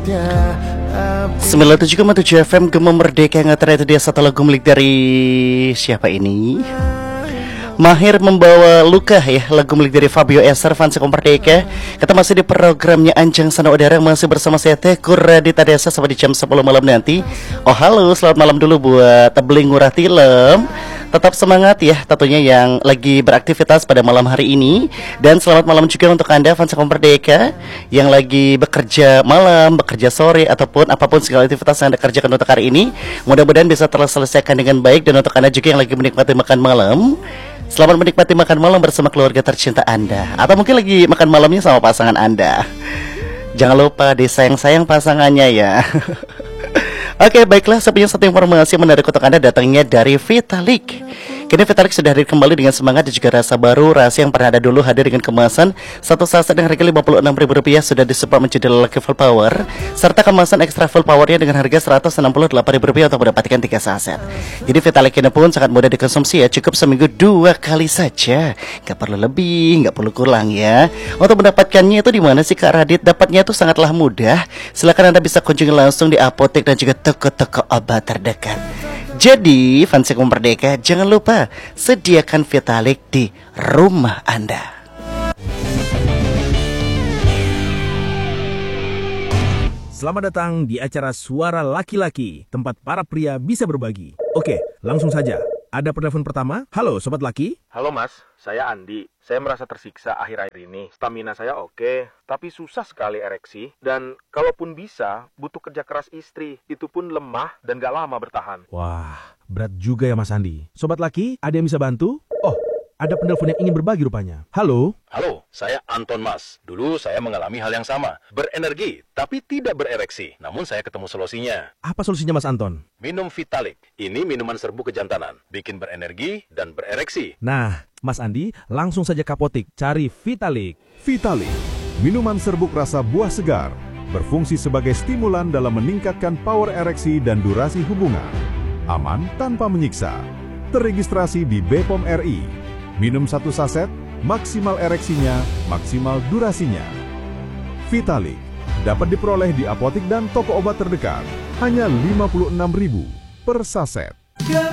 97,7 FM Gema Merdeka. Yang terakhir itu dia satu lagu milik dari siapa ini? Mahir Membawa Luka ya, lagu milik dari Fabio Eser, fans Merdeka. Kita masih di programnya Anjang Sana Udara, masih bersama saya Teguh Radita Desa sampai di jam 10 malam nanti. Oh halo, selamat malam dulu buat Tebeling Ngurah Tilem. Tetap semangat ya tentunya yang lagi beraktivitas pada malam hari ini. Dan selamat malam juga untuk Anda fans Merdeka yang lagi bekerja malam, bekerja sore, ataupun apapun segala aktivitas yang Anda kerjakan untuk hari ini. Mudah-mudahan bisa terselesaikan dengan baik. Dan untuk Anda juga yang lagi menikmati makan malam, selamat menikmati makan malam bersama keluarga tercinta Anda. Atau mungkin lagi makan malamnya sama pasangan Anda. Jangan lupa disayang-sayang pasangannya ya. Oke, baiklah, saya punya satu informasi menarik untuk Anda, datangnya dari Vitalik. Kini Vitalik sudah hadir kembali dengan semangat dan juga rasa baru. Rasa yang pernah ada dulu hadir dengan kemasan satu saset dengan harga Rp56.000 sudah disupport menjadi lelaki full power, serta kemasan extra full powernya dengan harga Rp168.000 untuk mendapatkan 3 saset. Jadi Vitalik ini pun sangat mudah dikonsumsi ya, cukup seminggu 2 kali saja. Gak perlu lebih, gak perlu kurang ya. Untuk mendapatkannya itu di mana sih Kak Radit? Dapatnya itu sangatlah mudah. Silakan Anda bisa kunjungi langsung di apotek dan juga toko-toko obat terdekat. Jadi, fans Merdeka, jangan lupa sediakan Vitalik di rumah Anda. Selamat datang di acara Suara Laki-Laki, tempat para pria bisa berbagi. Oke, langsung saja. Ada penelpon pertama. Halo, Sobat Laki. Halo Mas, saya Andi. Saya merasa tersiksa akhir-akhir ini. Stamina saya oke, tapi susah sekali ereksi. Dan kalaupun bisa, butuh kerja keras istri. Itu pun lemah dan gak lama bertahan. Wah, berat juga ya Mas Andi. Sobat Laki, ada yang bisa bantu? Oh, ada penelpon yang ingin berbagi rupanya. Halo. Halo, saya Anton Mas. Dulu saya mengalami hal yang sama. Berenergi, tapi tidak berereksi. Namun saya ketemu solusinya. Apa solusinya Mas Anton? Minum Vitalik. Ini minuman serbu kejantanan. Bikin berenergi dan berereksi. Nah, Mas Andi, langsung saja ke apotik. Cari Vitalik. Vitalik, minuman serbuk rasa buah segar. Berfungsi sebagai stimulan dalam meningkatkan power ereksi dan durasi hubungan. Aman tanpa menyiksa. Terregistrasi di BPOM RI. Minum 1 saset, maksimal ereksinya, maksimal durasinya. Vitalik dapat diperoleh di apotik dan toko obat terdekat. Hanya Rp56.000 per saset.